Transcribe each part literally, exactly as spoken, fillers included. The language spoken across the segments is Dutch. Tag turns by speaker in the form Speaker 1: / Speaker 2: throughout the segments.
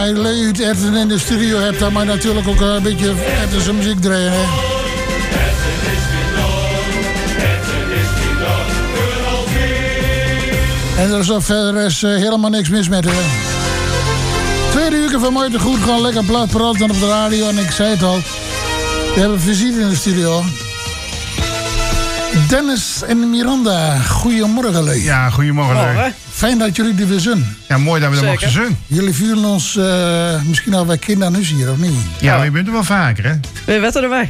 Speaker 1: je lui uit Etten in de studio hebt, dan mag je natuurlijk ook een beetje Ettense muziek draaien. Hè? En er is ook verder is, uh, helemaal niks mis met. Hè? Tweede uur van mij te goed, gewoon lekker plat praten op de radio. En ik zei het al, we hebben visite in de studio. Dennis en Miranda, goedemorgen. Lee.
Speaker 2: Ja, goedemorgen.
Speaker 3: Morgen.
Speaker 1: Fijn dat jullie er weer zijn.
Speaker 2: Ja, mooi dat we er mochten zijn.
Speaker 1: Jullie vielen ons uh, misschien al bij kindernuis hier, of niet?
Speaker 2: Ja, maar je bent er wel vaker, hè?
Speaker 3: We wetten erbij.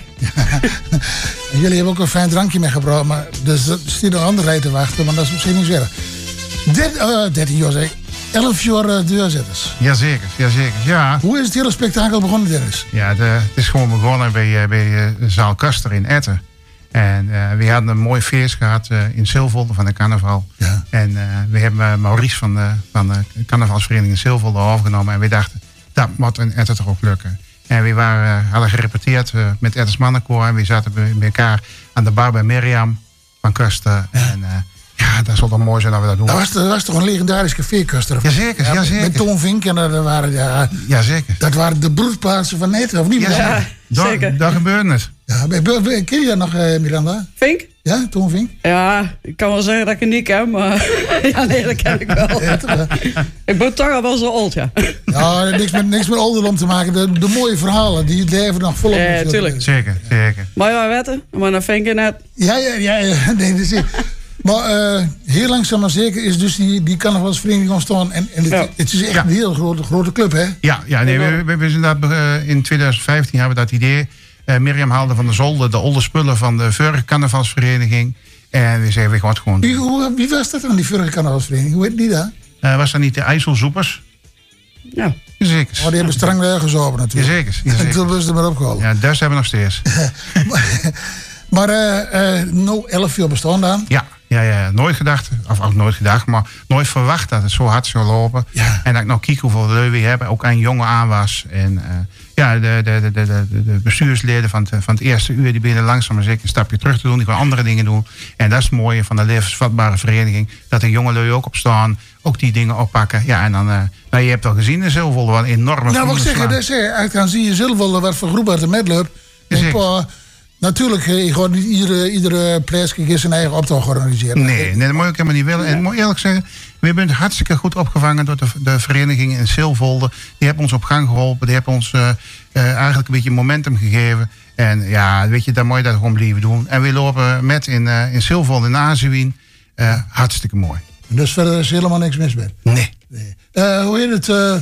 Speaker 1: En jullie hebben ook een fijn drankje meegebracht, maar dus er zit nog andere rij te wachten, maar dat is misschien niet zeggen. dertien jaar, zeg. elf jaar uh, deurzetters.
Speaker 2: Jazeker, jazeker. Ja.
Speaker 1: Hoe is het hele spektakel begonnen, Dennis?
Speaker 2: Ja, de, het is gewoon begonnen bij, uh, bij uh, de zaal Kaster in Etten. En uh, we hadden een mooi feest gehad uh, in Zilvolde van de carnaval. Ja. En uh, we hebben uh, Maurice van de, van de carnavalsvereniging in Zilvolde overgenomen. En we dachten, dat moet in Etten toch ook lukken. En we waren, uh, hadden gerepeteerd uh, met Ettens Mannenkoor. En we zaten bij, bij elkaar aan de bar bij Mirjam van Kaster. Ja. En uh, ja, dat zal toch mooi zijn dat we dat doen.
Speaker 1: Dat was, dat was toch een legendarisch café, Kaster?
Speaker 2: Jazeker, ja, jazeker.
Speaker 1: Met Toon Vink en dat waren, ja,
Speaker 2: jazeker.
Speaker 1: Dat waren de broedplaatsen van Etten, of niet?
Speaker 2: Ja,
Speaker 3: ja
Speaker 2: daar,
Speaker 3: zeker.
Speaker 2: Daar gebeurde het.
Speaker 1: Ja, ken je dat nog, uh, Miranda?
Speaker 3: Vink?
Speaker 1: Ja, Toon Vink?
Speaker 3: Ja, ik kan wel zeggen dat ik het niet ken, maar ja, nee, dat ken ik wel. Ja, toch, ja. Ik ben toch al wel zo oud, ja. Ja,
Speaker 1: niks met, niks met ouderdom te maken. De, de mooie verhalen, die leven nog volop.
Speaker 3: Ja, tuurlijk.
Speaker 2: Zeker, zeker.
Speaker 3: Maar ja, wetten, maar naar Vink net.
Speaker 1: Ja, ja, ja. ja. Nee, dat is maar uh, heel langzaam maar zeker is dus die, die carnavalsvereniging ontstaan. En, en het, ja. het is echt ja. een heel grote, grote club, hè?
Speaker 2: Ja, ja nee, we, we, we zijn dat, uh, in twintig vijftien hebben we dat idee. Uh, Mirjam haalde van de zolder de oude spullen van de vorige carnavalsvereniging. En we zeiden, we gaan het gewoon doen.
Speaker 1: Wie, hoe, wie was dat dan, die vorige carnavalsvereniging? Hoe heet die dan?
Speaker 2: Uh, was dat niet de IJsselzoepers?
Speaker 3: Ja.
Speaker 2: Zeker.
Speaker 1: Maar die hebben strang gezopen natuurlijk.
Speaker 2: Jazeker. Jazeker.
Speaker 1: En toen was ze er maar opgehaald.
Speaker 2: Ja, dat hebben we nog steeds.
Speaker 1: Maar uh, uh, nou elf jaar bestaan dan?
Speaker 2: Ja, ja, ja, nooit gedacht, of ook nooit gedacht, maar nooit verwacht dat het zo hard zou lopen. Ja. En dat ik nou kijk hoeveel leu we hebben, ook aan jonge aan was. En uh, ja, de, de, de, de, de, de bestuursleden van het, van het eerste uur, die beginnen langzaam maar zeker een stapje terug te doen. Die gaan andere dingen doen. En dat is het mooie van de levensvatbare vereniging, dat de jonge lui ook opstaan, ook die dingen oppakken. Ja, en dan, uh, nou, je hebt al gezien in Zilvolde wat een enorme.
Speaker 1: Nou, wat ik zeggen, dat is, dan zie je Zilvolde wat voor groep uit de medleup. Natuurlijk, je gaat niet iedere, iedere plaatsje zijn eigen optocht organiseren.
Speaker 2: Nee, nee, dat moet je ook helemaal niet willen. En ik moet eerlijk zeggen, we hebben het hartstikke goed opgevangen door de, de vereniging in Zilvolde. Die hebben ons op gang geholpen. Die hebben ons uh, uh, eigenlijk een beetje momentum gegeven. En ja, weet je, dan moet je dat gewoon blijven doen. En we lopen met in, uh, in Zilvolde in Azuïen. Uh, hartstikke mooi.
Speaker 1: Dus verder is helemaal niks mis met?
Speaker 2: Nee.
Speaker 1: nee. Uh, hoe heet het? Uh,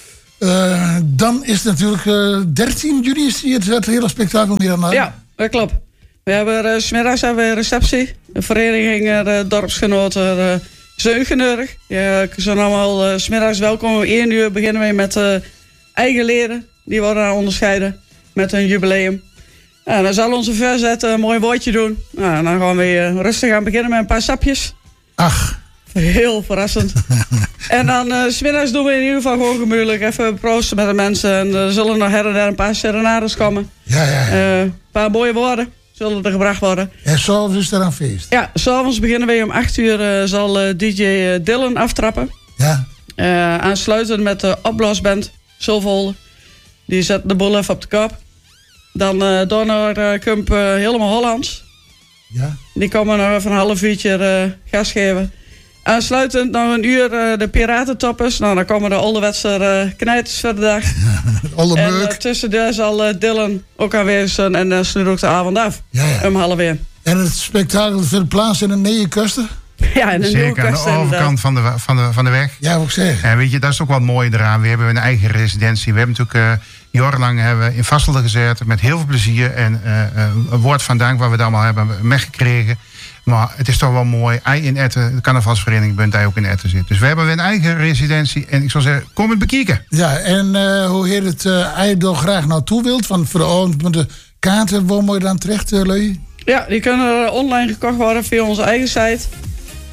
Speaker 1: uh, dan is het natuurlijk uh, dertien juli is het, het hele spektakel hier aan de
Speaker 3: Ja. Dat klopt. We hebben uh, 's middags hebben we een receptie. De vereniging, uh, de dorpsgenoten, uh, Zeugenurg. Ja, ze zijn allemaal uh, 's middags welkom. Om één uur beginnen we met uh, eigen leden. Die worden dan onderscheiden met een jubileum. Ja, dan zal onze verzet een mooi woordje doen. Nou, en dan gaan we uh, rustig aan beginnen met een paar sapjes.
Speaker 1: Ach.
Speaker 3: Heel verrassend. En dan uh, 's middags doen we in ieder geval gewoon gemütelijk. Even proosten met de mensen. En er zullen nog her en der een paar serenades komen.
Speaker 1: Ja, ja, ja.
Speaker 3: Uh, een paar mooie woorden zullen er gebracht worden.
Speaker 1: En s'avonds is er een feest?
Speaker 3: Ja, s'avonds beginnen we om acht uur. Uh, zal uh, D J Dylan aftrappen.
Speaker 1: Ja.
Speaker 3: Uh, aansluitend met de opblaasband Zilvolde. Die zet de boel even op de kop. Dan uh, door naar uh, Kump uh, helemaal Hollands.
Speaker 1: Ja.
Speaker 3: Die komen nog even een half uurtje uh, gas geven. Aansluitend nog een uur uh, de piratentoppers. Nou, dan komen de ouderwetse uh, knijters voor de dag.
Speaker 1: Alle
Speaker 3: en
Speaker 1: uh,
Speaker 3: tussendoor zal uh, Dylan ook aanwezig zijn. En dan uh, sluit ook de avond af.
Speaker 1: Ja, ja.
Speaker 3: Om half één.
Speaker 1: En het spektakel vindt plaats in een nieuwe kuster?
Speaker 3: Ja, in een nieuwe kuster.
Speaker 2: Zeker, aan de overkant van de, van, de, van de weg.
Speaker 1: Ja, wat ik zeg.
Speaker 2: En weet je, dat is ook wel mooi eraan. We hebben een eigen residentie. We hebben natuurlijk uh, jarenlang hebben we in Vasselde gezeten. Met heel veel plezier. En uh, een woord van dank wat we daar allemaal hebben meegekregen. Maar het is toch wel mooi. Hij in Etten, de carnavalsvereniging, bent hij ook in Etten zit. Dus we hebben een eigen residentie. En ik zou zeggen, kom het bekijken.
Speaker 1: Ja, en uh, hoe heet het, uh, hij er graag naartoe wilt? Van voor de avond met de kaarten, waar moet je dan terecht, uh, Lui?
Speaker 3: Ja, die kunnen online gekocht worden via onze eigen site.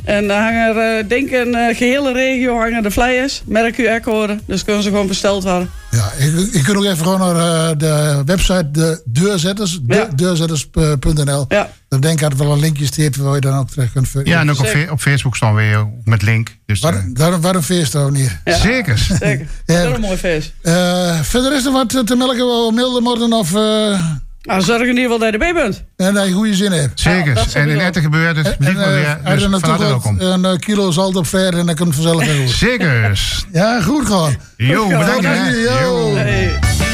Speaker 3: En daar hangen er, denk ik, in de gehele regio hangen de flyers. Merk U R-code. Dus kunnen ze gewoon besteld worden.
Speaker 1: Ja, je, je kunt ook even gewoon naar uh, de website de Deurzetters, de,
Speaker 3: ja.
Speaker 1: deurzetters punt n l.
Speaker 3: Ja.
Speaker 1: Dan denk ik dat er wel een linkje staat waar je dan ook terecht kunt vinden.
Speaker 2: Ja, en ook op, op Facebook staan we ook met link. Dus,
Speaker 1: waar, uh, waar een feest ook niet.
Speaker 2: Ja. Zeker.
Speaker 3: Zeker. Ja. Dat is een mooi feest.
Speaker 1: Uh, verder is er wat te melken, milde worden of... Uh...
Speaker 3: Nou, zorg in ieder geval dat je erbij bent.
Speaker 1: En dat je goede zin hebt.
Speaker 2: Zeker. Ja, en in Etten gebeurt het. En, uh, weer, dus
Speaker 1: en van harte welkom. Een uh, kilo zalt op ver en dan komt het vanzelf weer goed.
Speaker 2: Zeker.
Speaker 1: Ja, goed gewoon.
Speaker 2: Jo, bedankt.
Speaker 1: Yo.
Speaker 3: Hey.